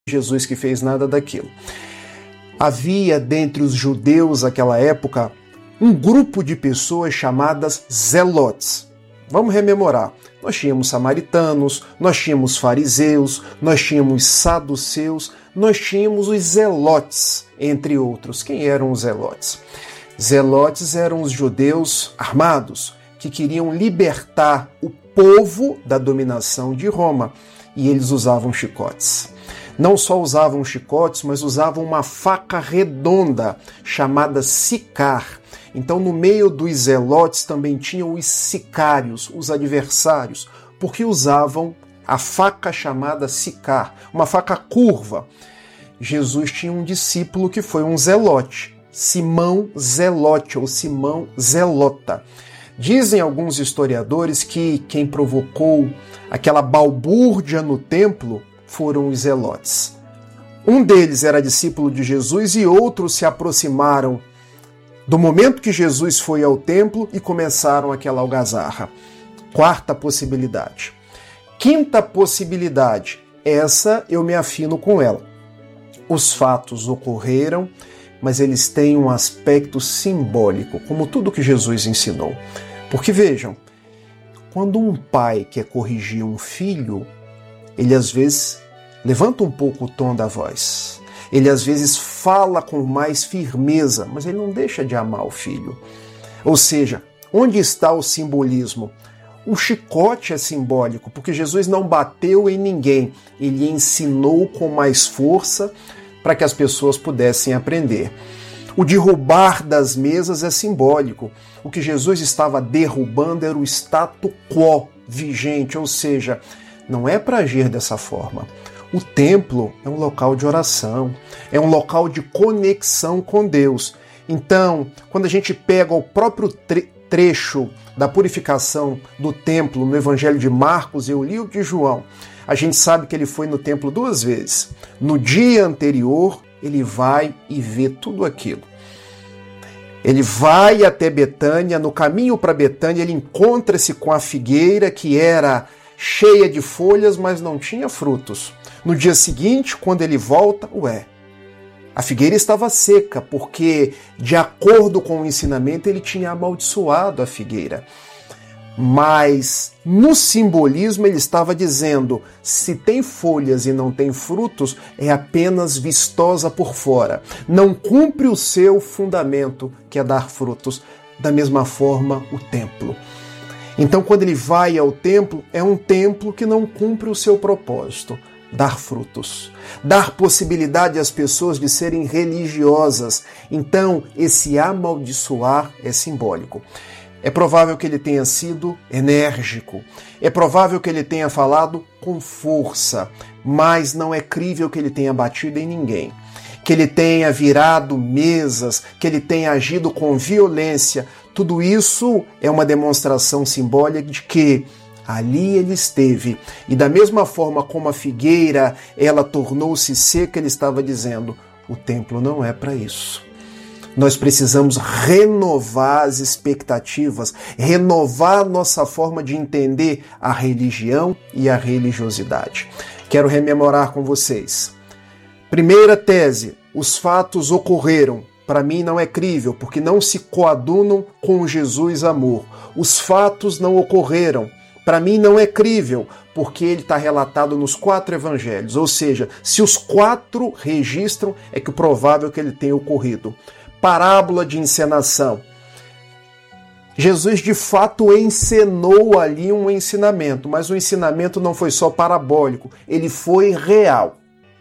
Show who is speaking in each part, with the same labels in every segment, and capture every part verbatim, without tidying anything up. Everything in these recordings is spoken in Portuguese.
Speaker 1: Jesus que fez nada daquilo. Havia dentre os judeus naquela época um grupo de pessoas chamadas zelotes. Vamos rememorar. Nós tínhamos samaritanos, nós tínhamos fariseus, nós tínhamos saduceus, nós tínhamos os zelotes, entre outros. Quem eram os zelotes? Zelotes eram os judeus armados que queriam libertar o povo da dominação de Roma, e eles usavam chicotes. Não só usavam chicotes, mas usavam uma faca redonda chamada sicar. Então, no meio dos zelotes também tinham os sicários, os adversários, porque usavam a faca chamada sicar, uma faca curva. Jesus tinha um discípulo que foi um zelote, Simão Zelote ou Simão Zelota. Dizem alguns historiadores que quem provocou aquela balbúrdia no templo foram os zelotes. Um deles era discípulo de Jesus e outros se aproximaram do momento que Jesus foi ao templo e começaram aquela algazarra. Quarta possibilidade. Quinta possibilidade, essa eu me afino com ela. Os fatos ocorreram, mas eles têm um aspecto simbólico, como tudo que Jesus ensinou. Porque vejam, quando um pai quer corrigir um filho, ele às vezes levanta um pouco o tom da voz. Ele às vezes fala com mais firmeza, mas ele não deixa de amar o filho. Ou seja, onde está o simbolismo? O chicote é simbólico, porque Jesus não bateu em ninguém. Ele ensinou com mais força para que as pessoas pudessem aprender. O derrubar das mesas é simbólico. O que Jesus estava derrubando era o status quo vigente, ou seja, não é para agir dessa forma. O templo é um local de oração, é um local de conexão com Deus. Então, quando a gente pega o próprio tre- trecho da purificação do templo no Evangelho de Marcos e o livro de João, a gente sabe que ele foi no templo duas vezes. No dia anterior, ele vai e vê tudo aquilo. Ele vai até Betânia, no caminho para Betânia ele encontra-se com a figueira que era cheia de folhas, mas não tinha frutos. No dia seguinte, quando ele volta, ué, a figueira estava seca, porque, de acordo com o ensinamento, ele tinha amaldiçoado a figueira. Mas, no simbolismo, ele estava dizendo, se tem folhas e não tem frutos, é apenas vistosa por fora. Não cumpre o seu fundamento, que é dar frutos. Da mesma forma, o templo. Então, quando ele vai ao templo, é um templo que não cumpre o seu propósito. Dar frutos, dar possibilidade às pessoas de serem religiosas. Então, esse amaldiçoar é simbólico. É provável que ele tenha sido enérgico, é provável que ele tenha falado com força, mas não é crível que ele tenha batido em ninguém, que ele tenha virado mesas, que ele tenha agido com violência. Tudo isso é uma demonstração simbólica de que ali ele esteve, e da mesma forma como a figueira ela tornou-se seca, ele estava dizendo, o templo não é para isso. Nós precisamos renovar as expectativas, renovar nossa forma de entender a religião e a religiosidade. Quero rememorar com vocês. Primeira tese, os fatos ocorreram. Para mim não é crível, porque não se coadunam com Jesus amor. Os fatos não ocorreram. Para mim não é crível, porque ele está relatado nos quatro evangelhos. Ou seja, se os quatro registram, é que o provável é que ele tenha ocorrido. Parábola de encenação. Jesus de fato encenou ali um ensinamento, mas o ensinamento não foi só parabólico, ele foi real.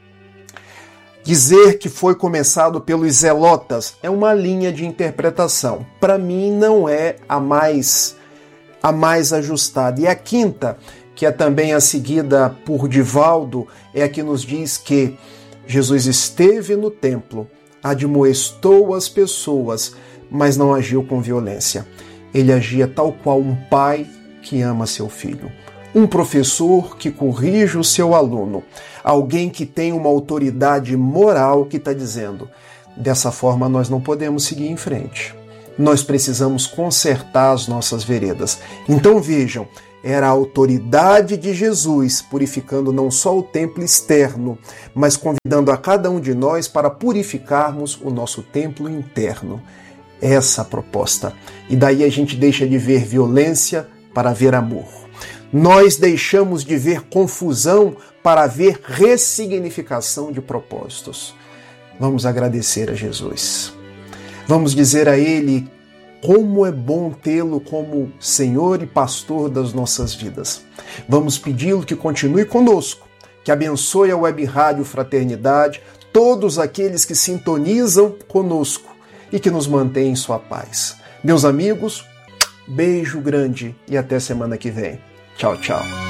Speaker 1: Dizer que foi começado pelos zelotas é uma linha de interpretação. Para mim não é a mais, a mais ajustada. E a quinta, que é também a seguida por Divaldo, é a que nos diz que Jesus esteve no templo, admoestou as pessoas, mas não agiu com violência. Ele agia tal qual um pai que ama seu filho. Um professor que corrige o seu aluno. Alguém que tem uma autoridade moral que está dizendo, dessa forma nós não podemos seguir em frente. Nós precisamos consertar as nossas veredas. Então vejam, era a autoridade de Jesus purificando não só o templo externo, mas convidando a cada um de nós para purificarmos o nosso templo interno. Essa a proposta. E daí a gente deixa de ver violência para ver amor. Nós deixamos de ver confusão para ver ressignificação de propósitos. Vamos agradecer a Jesus. Vamos dizer a Ele como é bom tê-lo como Senhor e Pastor das nossas vidas. Vamos pedi-lo que continue conosco, que abençoe a Web Rádio Fraternidade, todos aqueles que sintonizam conosco e que nos mantém em sua paz. Meus amigos, beijo grande e até semana que vem. Tchau, tchau.